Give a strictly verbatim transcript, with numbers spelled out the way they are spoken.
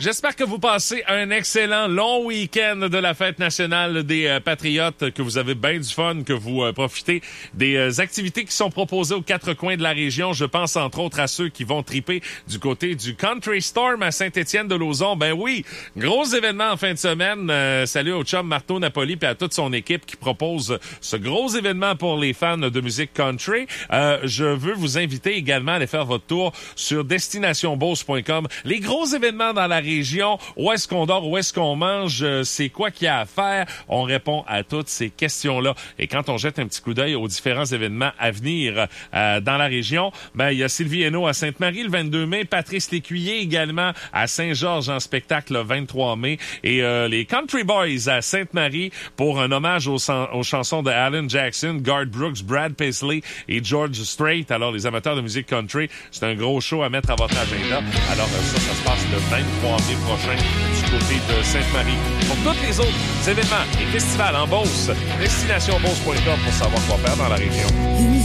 J'espère que vous passez un excellent long week-end de la fête nationale des euh, Patriotes, que vous avez bien du fun, que vous euh, profitez des euh, activités qui sont proposées aux quatre coins de la région. Je pense entre autres à ceux qui vont triper du côté du Country Storm à Saint-Étienne-de-Lauzon. Ben oui, gros événement en fin de semaine. Euh, salut au chum Marteau Napoli et à toute son équipe qui propose ce gros événement pour les fans de musique country. Euh, je veux vous inviter également à aller faire votre tour sur destination beauce point com. Les gros événements dans la région, où est-ce qu'on dort, où est-ce qu'on mange, c'est quoi qu'il y a à faire. On répond à toutes ces questions-là. Et quand on jette un petit coup d'œil aux différents événements à venir euh, dans la région, ben il y a Sylvie Hainaut à Sainte-Marie le vingt-deux mai, Patrice Lécuyer également à Saint-Georges en spectacle le vingt-trois mai et euh, les Country Boys à Sainte-Marie pour un hommage aux, aux chansons de Alan Jackson, Garth Brooks, Brad Paisley et George Strait. Alors les amateurs de musique country, c'est un gros show à mettre à votre agenda. Alors ça, ça se passe le vingt-trois mai prochain du côté de Sainte-Marie. Pour tous les autres événements et festivals en Beauce, destination beauce point com pour savoir quoi faire dans la région.